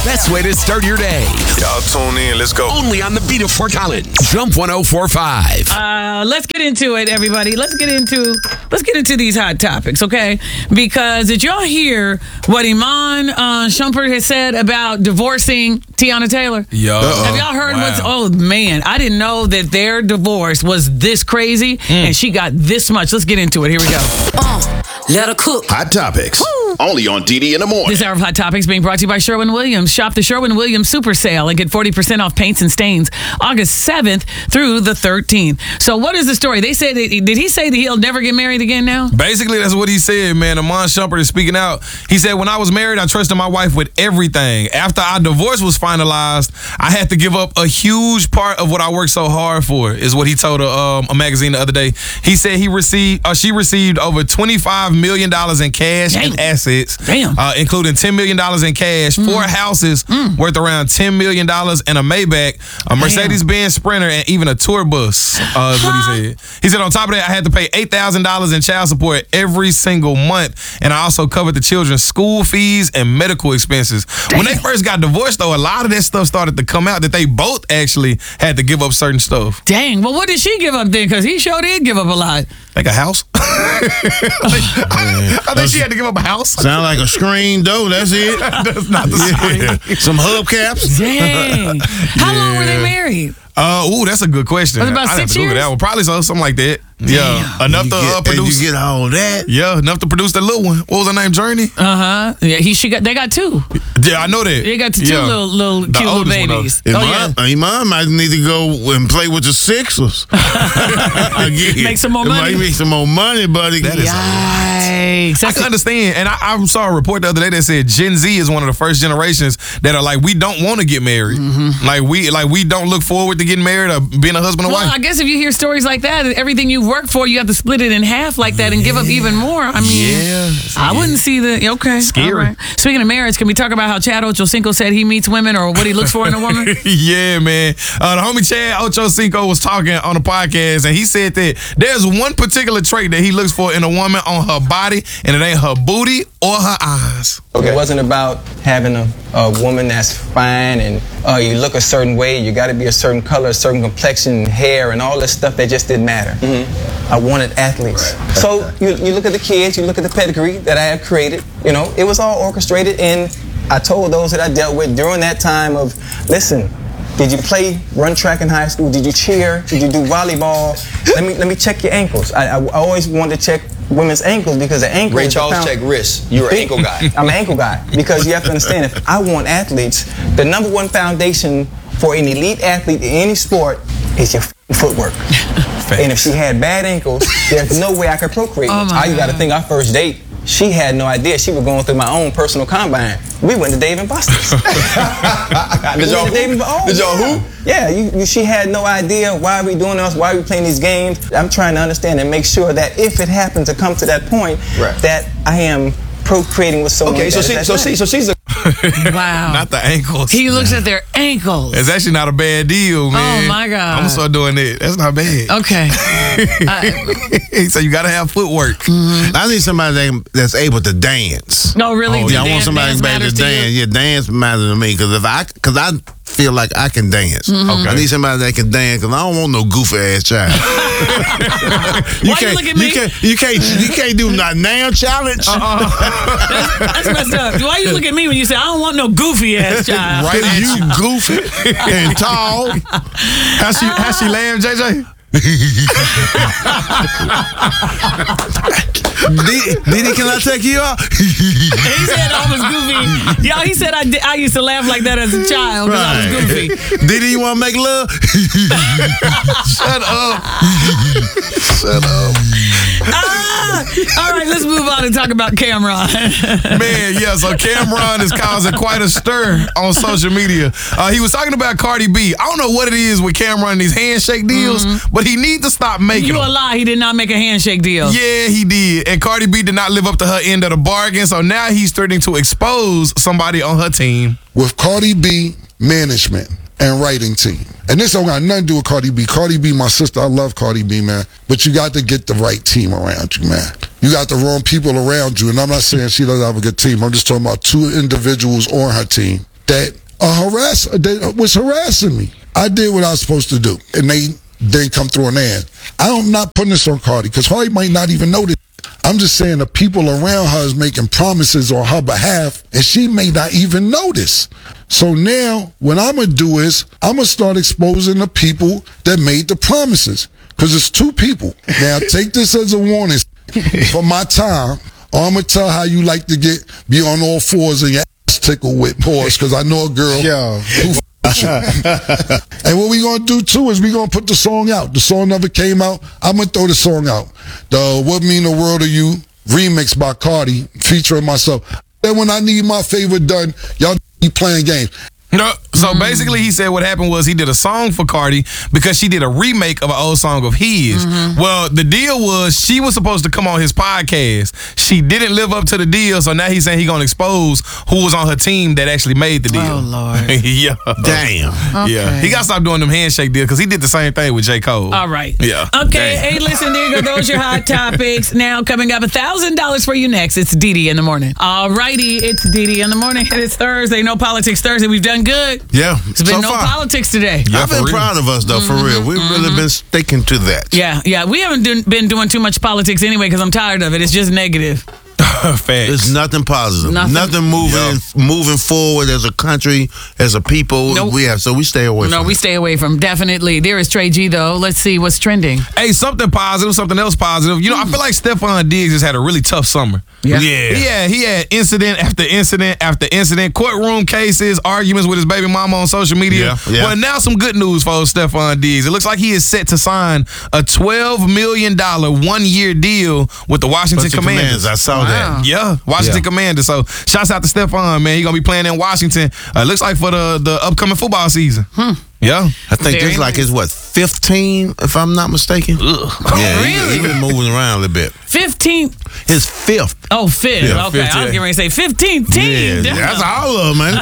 Best way to start your day. Y'all tune in. Let's go. Only on the beat of Fort Collins. Jump 104.5. Let's get into it, everybody. Let's get into these hot topics, okay? Because did y'all hear what Iman Shumpert has said about divorcing Tiana Taylor? Yo. Have y'all heard Wow. what's? Oh man, I didn't know that their divorce was this crazy, and she got this much. Let's get into it. Here we go. Let her cook. Hot Topics. Only on DD in the morning. This hour of Hot Topics being brought to you by Sherwin-Williams. Shop the Sherwin-Williams Super Sale and get 40% off paints and stains August 7th through the 13th. So what is the story? They said, did he say that he'll never get married again now? Basically, that's what he said, man. Iman Shumpert is speaking out. He said, when I was married, I trusted my wife with everything. After our divorce was finalized, I had to give up a huge part of what I worked so hard for, is what he told a magazine the other day. He said she received over $25 million in cash and assets, including $10 million in cash, 4 houses worth around $10 million, and a Maybach, a Mercedes-Benz Sprinter, and even a tour bus, is what he said. He said, on top of that, I had to pay $8,000 in child support every single month, and I also covered the children's school fees and medical expenses. When they first got divorced, though, a lot of that stuff started to come out that they both actually had to give up certain stuff. Dang. Well, what did she give up then? Because he sure did give up a lot. Like a house? I think she had to give up a house. Sound like a screen, though. That's it. That's not the screen. Some hubcaps. Dang. How long were they married? That's a good question. Was it about I'd have 6 to Google years? that one. Probably something like that. Yeah, enough to produce. You get all that. Yeah, enough to produce that little one. What was her name? Journey. Yeah, they got 2. Yeah, I know that. They got 2 little cute little babies. Iman might need to go and play with the Sixers. Make some more money. Might make some more money, buddy. That is Yikes. I can understand, and I saw a report the other day that said Gen Z is one of the first generations that are like, we don't want to get married. Like we don't look forward to getting married or being a husband and Well, wife. I guess if you hear stories like that, everything you've worked for, you have to split it in half like that and give up even more. I mean, I wouldn't see the, okay. Scary. All right. Speaking of marriage, can we talk about how Chad Ochocinco said he meets women or what he looks for in a woman? Yeah, man. The homie Chad Ochocinco was talking on the podcast, and he said that there's one particular trait that he looks for in a woman on her body, and it ain't her booty or her eyes. It wasn't about having a woman that's fine and you look a certain way, you got to be a certain color, a certain complexion, hair, and all this stuff that just didn't matter. I wanted athletes. Right. So you look at the kids, you look at the pedigree that I have created, it was all orchestrated, and I told those that I dealt with during that time of, listen, did you run track in high school? Did you cheer? Did you do volleyball? Let me check your ankles. I always wanted to check women's ankles because the ankles. Ray Charles check wrists. You're an ankle guy. I'm an ankle guy because you have to understand, if I want athletes, the number one foundation for an elite athlete in any sport is your footwork. And if she had bad ankles, there's no way I could procreate. You got to think, our first date, she had no idea. She was going through my own personal combine. We went to Dave and Buster's. Did y'all who? Yeah, she had no idea why are we doing this, why are we playing these games. I'm trying to understand and make sure that if it happens to come to that point, that I am procreating with someone. Okay, so she's a Wow. Not the ankles. He looks at their ankles. It's actually not a bad deal, man. Oh, my God. I'm going to start doing that. That's not bad. Okay. So you got to have footwork. I need somebody that's able to dance. No, really? I want somebody that's able to dance. Yeah, dance matters to me because I feel like I can dance. Okay. I need somebody that can dance because I don't want no goofy ass child. Why you look at me? You can't do not now challenge. That's messed up. Why you look at me when you say I don't want no goofy ass child? Right, you goofy and tall. How she laugh, JJ? Didi, can I take you out? He said I was goofy. Y'all, he said I used to laugh like that as a child because I was goofy. Didi, you want to make love? Shut up. Shut up. All right, let's move on and talk about Cameron. Man, yeah, so Cameron is causing quite a stir on social media. He was talking about Cardi B. I don't know what it is with Cameron and these handshake deals, but he needs to stop making them. You a lie. He did not make a handshake deal. Yeah, he did. And Cardi B did not live up to her end of the bargain, so now he's threatening to expose somebody on her team. With Cardi B management and writing team. And this don't got nothing to do with Cardi B. Cardi B, my sister, I love Cardi B, man. But you got to get the right team around you, man. You got the wrong people around you. And I'm not saying she doesn't have a good team. I'm just talking about 2 individuals on her team that was harassing me. I did what I was supposed to do, and they didn't come through on their end. I'm not putting this on Cardi, because Cardi might not even know this. I'm just saying the people around her is making promises on her behalf, and she may not even know this. So now, what I'm going to do is, I'm going to start exposing the people that made the promises, because it's 2 people. Now, take this as a warning for my time, or I'm going to tell how you like to be on all fours and your ass tickled with pause, because I know a girl who and what we gonna do too is we gonna put the song out. The song never came out. I'm gonna throw the song out. The What Mean the World to You remix by Cardi featuring myself. Then when I need my favor done, y'all be playing games. No, so basically he said what happened was he did a song for Cardi because she did a remake of an old song of his. Well, the deal was she was supposed to come on his podcast. She didn't live up to the deal, so now he's saying he's going to expose who was on her team that actually made the deal. Oh, Lord. Yeah. Damn. Okay. Yeah. He got to stop doing them handshake deals because he did the same thing with J. Cole. All right. Yeah. Okay. Damn. Hey, listen, there you go. Those are your hot topics. Now, coming up, $1,000 for you next. It's Didi in the morning. All righty. It's Didi in the morning. It's Thursday. No Politics Thursday. We've done good. Yeah. It's been no politics today. I've been proud of us, though, for real. We've really been sticking to that. Yeah. We haven't been doing too much politics anyway because I'm tired of it. It's just negative. Facts. There's nothing positive. Nothing moving forward as a country, as a people. Nope. So we stay away from No, we stay away from. Definitely. There is Trey G, though. Let's see what's trending. Hey, something positive, something else positive. You know, I feel like Stephon Diggs has had a really tough summer. Yeah. He had incident after incident after incident, courtroom cases, arguments with his baby mama on social media. Yeah. Well, now some good news for Stephon Diggs. It looks like he is set to sign a $12 million 1-year deal with the Washington Commanders. I saw that. Yeah, Washington Commanders. So, shouts out to Stephon, man. He's going to be playing in Washington. Looks like for the upcoming football season. Yeah. I think this like his, 15, if I'm not mistaken? Yeah, really? He's been moving around a little bit. 15. His 5th. Oh, 5th. Yeah, okay, 5th, I was getting ready to say 15th team. Yeah, that's all of them, man.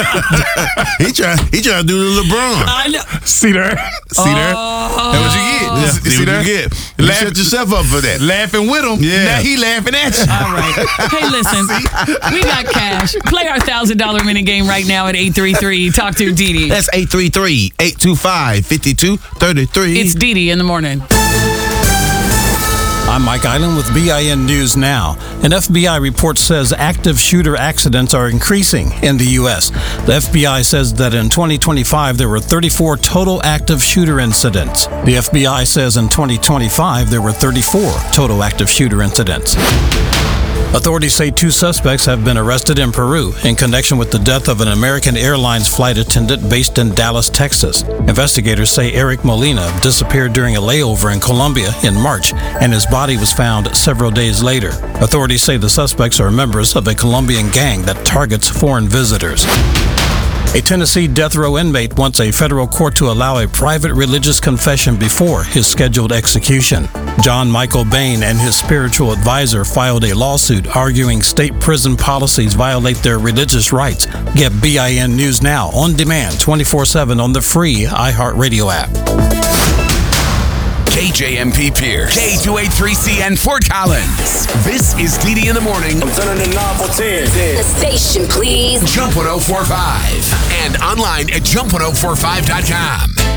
he trying to do the LeBron. I know. See there? That's what you get. Yeah, see what you get. You set yourself up for that. Laughing with him. Yeah. Now he laughing at you. All right. Hey, listen, we got cash. Play our $1,000 minute game right now at 833. Talk to Didi. That's 833-825-5233. It's Didi in the morning. I'm Mike Island with BIN News Now. An FBI report says active shooter accidents are increasing in the U.S. The FBI says that in 2025, there were 34 total active shooter incidents. The FBI says in 2025, there were 34 total active shooter incidents. Authorities say 2 suspects have been arrested in Peru in connection with the death of an American Airlines flight attendant based in Dallas, Texas. Investigators say Eric Molina disappeared during a layover in Colombia in March, and his body was found several days later. Authorities say the suspects are members of a Colombian gang that targets foreign visitors. A Tennessee death row inmate wants a federal court to allow a private religious confession before his scheduled execution. John Michael Bain and his spiritual advisor filed a lawsuit arguing state prison policies violate their religious rights. Get BIN News Now on demand 24/7 on the free iHeartRadio app. KJMP Pierce, K283CN Fort Collins. This is Didi in the morning. I'm turning the knob for 10. The station, please. Jump 1045 and online at jump1045.com.